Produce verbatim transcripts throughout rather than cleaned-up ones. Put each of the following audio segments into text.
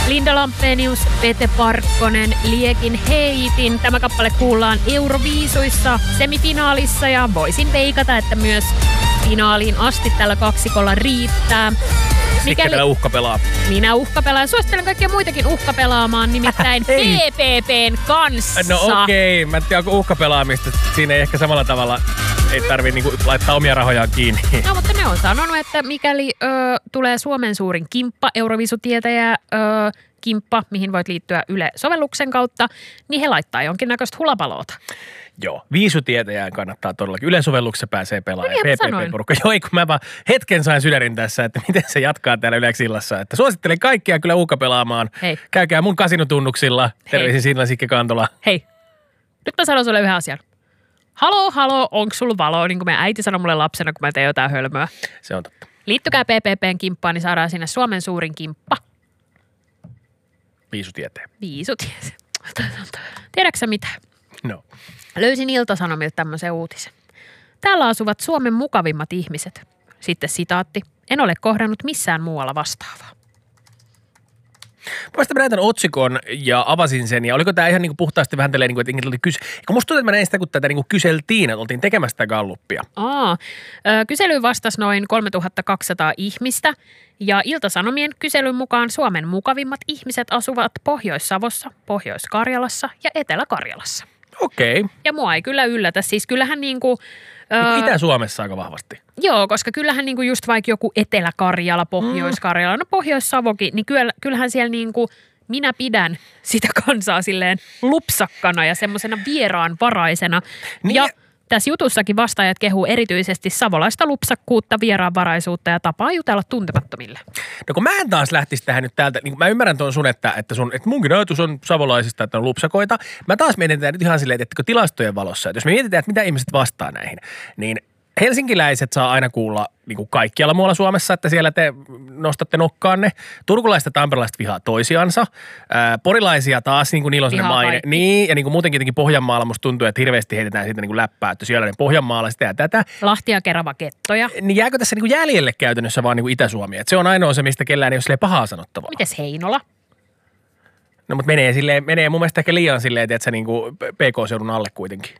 Linda Lampenius, Pete Parkkonen, Liekin heitin. Tämä kappale kuullaan Euroviisuissa semifinaalissa ja voisin veikata, että myös finaaliin asti tällä kaksikolla riittää. Mikäli täällä uhka pelaa. Minä uhkapelaan. Suosittelen kaikkia muitakin uhkapelaamaan, nimittäin P P P:n kanssa. No okei, okay. Mä en tiedä, onko uhkapelaamista. Siinä ei ehkä samalla tavalla, ei tarvii niinku laittaa omia rahojaan kiinni. No, mutta ne on sanonut, että mikäli ö, tulee Suomen suurin kimppa, Euroviisutietäjä ö, kimppa, mihin voit liittyä Yle-sovelluksen kautta, niin he laittaa jonkinnäköistä hulapaloota. Joo, viisutietäjään kannattaa todellakin. Yle-sovelluksessa pääsee pelaamaan. No niin, P P P-porukka. Joo, kun mä vaan hetken sain sydärin tässä, että miten se jatkaa täällä Yleksillassa. Että suosittelen kaikkia kyllä uhka pelaamaan. Hei. Käykää mun kasinotunnuksilla. Terveisin Silla Sikke Kantola. Hei, nyt mä sanon sulle yhden asian. Halo, halo, onko sulla valoa? Niin kuin meidän äiti sanoi mulle lapsena, kun mä teen jotain hölmöä. Se on totta. Liittykää P P P:n kimppaan, niin saadaan sinne Suomen suurin kimppa. Viisutieteen. Viisutieteen. Tiedätkö sä mitä? No. Löysin Ilta-Sanomilta tämmöisen uutisen. Täällä asuvat Suomen mukavimmat ihmiset. Sitten sitaatti. En ole kohdannut missään muualla vastaavaa. Vasta mä näin tämän otsikon ja avasin sen, ja oliko tämä ihan niinku puhtaasti vähän tälleen, että oli kysy... Kun musta tuntuu, että mä näin sitä, kun tätä niinku kyseltiin, että oltiin tekemässä sitä galluppia. Aa, kyselyyn vastasi noin kolmetuhattakaksisataa ihmistä, ja Ilta-Sanomien kyselyn mukaan Suomen mukavimmat ihmiset asuvat Pohjois-Savossa, Pohjois-Karjalassa ja Etelä-Karjalassa. Okei. Okay. Ja mua ei kyllä yllätä, siis kyllähän niinku... Niin Itä-Suomessa aika vahvasti. Joo, koska kyllähän niinku just vaikka joku Etelä-Karjala, Pohjois-Karjala, no Pohjois-Savokin, niin kyllähän siellä niinku minä pidän sitä kansaa silleen lupsakkana ja semmoisena vieraanvaraisena. Niin. Ja tässä jutussakin vastaajat kehuu erityisesti savolaista lupsakkuutta, vieraanvaraisuutta ja tapaa jutella tuntemattomille. No kun mä en taas lähtisi tähän nyt täältä, niin mä ymmärrän tuon sun, että, että, sun, että munkin ajatus on savolaisista, että on lupsakoita. Mä taas mietitään nyt ihan silleen, että tilastojen valossa, että jos me mietitään, että mitä ihmiset vastaa näihin, niin helsinkiläiset saa aina kuulla niin kuin kaikkialla muualla Suomessa, että siellä te nostatte nokkaanne. Turkulaiset ja tamperelaiset vihaa toisiansa. Ää, porilaisia taas, niin kuin niillä on sellainen maine. Niin, ja niin kuin muutenkin jotenkin Pohjanmaalla musta tuntuu, että hirveästi heitetään siitä niin kuin läppää, että siellä ne Pohjanmaalla sitä ja tätä. Lahti ja Kerava kettoja. Niin jääkö tässä niin kuin jäljelle käytännössä vaan niin kuin Itä-Suomi? Että se on ainoa se, mistä kellään ei ole silleen pahaa sanottavaa. Mites Heinola? No mutta menee silleen, menee mun mielestä ehkä liian silleen, että se niin kuin P K-seudun alle kuitenkin.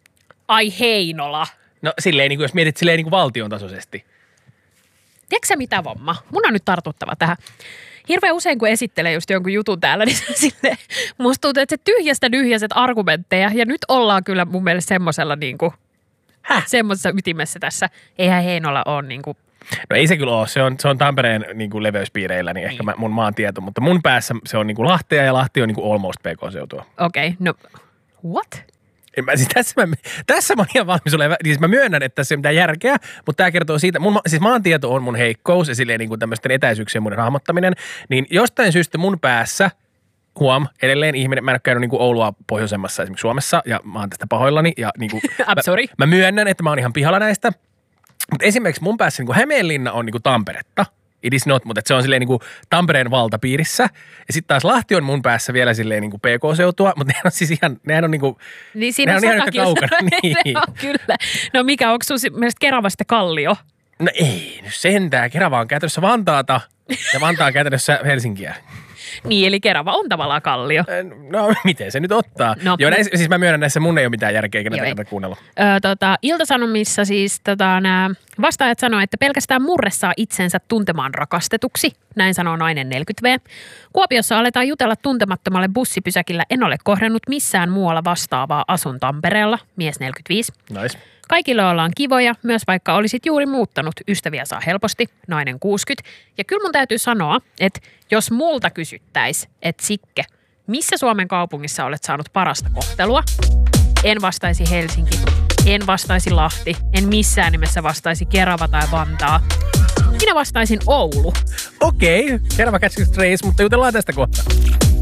Ai Heinola. No silleen, niin kuin, jos mietit silleen niin kuin valtion tasoisesti. Tiedätkö sä mitä, vamma? Mun on nyt tartuttava tähän. Hirveän usein, kun esittelee just jonkun jutun täällä, niin silleen, musta tuntuu, että se tyhjästä nyhjäiset argumentteja. Ja nyt ollaan kyllä mun mielestä semmoisella niin kuin, semmoisessa ytimessä tässä. Eihän Heinola ole niin kuin. No ei se kyllä ole. Se on, se on Tampereen niin kuin leveyspiireillä, niin ehkä mä, mun maantieto. Mutta mun päässä se on niin kuin Lahtea ja Lahti on niin kuin almost P K-seutua. Okei, okay, no what? En mä, siis tässä, mä, tässä mä oon ihan valmis olemaan. Siis mä myönnän, että tässä ei ole mitään järkeä, mutta tämä kertoo siitä. Mun, siis maantieto on mun heikkous ja silleen niin kuin tämmöisten etäisyyksien mun hahmottaminen. Niin jostain syystä mun päässä, huom, edelleen ihminen, mä en ole käynyt niin kuin Oulua pohjoisemmassa esimerkiksi Suomessa ja mä oon tästä pahoillani. Ja niin kuin, I'm sorry. Mä, mä myönnän, että mä oon ihan pihalla näistä. Mutta esimerkiksi mun päässä niin kuin Hämeenlinna on niin kuin Tamperetta. It is not, mutta se on silleen niin kuin Tampereen valtapiirissä. Ja sitten taas Lahti on mun päässä vielä silleen niin kuin P K-seutua, mutta ne on siis ihan, nehän on niin kuin, niin siinä nehän on ihan yhtä kaukana. Niin. On, kyllä. No mikä, onko sun mielestä Keravasta Kallio? No ei, nyt sentään. Kerava on käytännössä Vantaata ja Vantaa on käytännössä Helsinkiä. Niin, eli Kerava on tavallaan Kallio. No, miten se nyt ottaa? No, Joo, näissä, siis mä myönnän, näissä mun ei ole mitään järkeä, eikä näitä kannata kuunnella. Ö, tota, Ilta-Sanomissa siis tota, nämä vastaajat sanoo, että pelkästään murre saa itsensä tuntemaan rakastetuksi. Näin sanoo nainen neljäkymmentä vuotias. Kuopiossa aletaan jutella tuntemattomalle bussipysäkillä. En ole kohdannut missään muualla vastaavaa, asun Tampereella. Mies neljäkymmentäviisi. Nice. Kaikilla ollaan kivoja, myös vaikka olisit juuri muuttanut. Ystäviä saa helposti, nainen kuusikymmentä. Ja kyllä mun täytyy sanoa, että jos multa kysyttäisi, että Sikke, missä Suomen kaupungissa olet saanut parasta kohtelua? En vastaisi Helsinki, en vastaisi Lahti, en missään nimessä vastaisi Kerava tai Vantaa. Minä vastaisin Oulu. Okei, Kerava catch the trace, mutta jutellaan tästä kohta.